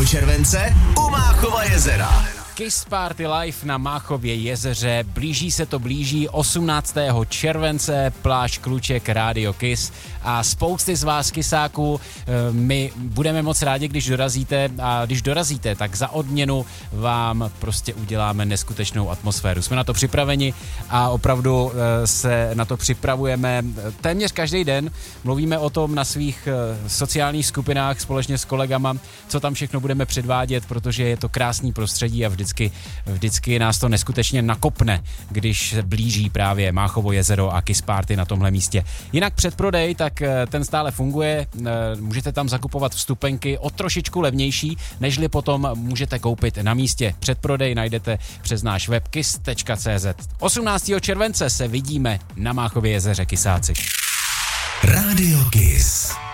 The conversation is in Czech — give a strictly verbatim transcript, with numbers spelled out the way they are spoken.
července u Máchova jezera. Kiss Party Live na Máchově jezeře, blíží se to blíží, osmnáctého července, pláž Kluček, Rádio Kiss a spousty z vás kisáků, my budeme moc rádi, když dorazíte a když dorazíte, tak za odměnu vám prostě uděláme neskutečnou atmosféru. Jsme na to připraveni a opravdu se na to připravujeme téměř každý den, mluvíme o tom na svých sociálních skupinách společně s kolegama, co tam všechno budeme předvádět, protože je to krásný prostředí a vždy Vždycky, vždycky nás to neskutečně nakopne, když se blíží právě Máchovo jezero a Kiss Party na tomhle místě. Jinak předprodej, tak ten stále funguje, můžete tam zakupovat vstupenky o trošičku levnější, nežli potom můžete koupit na místě. Předprodej najdete přes náš web kiss tečka cé zet. osmnáctého července se vidíme na Máchově jezeře, kisáci. Rádio Kiss.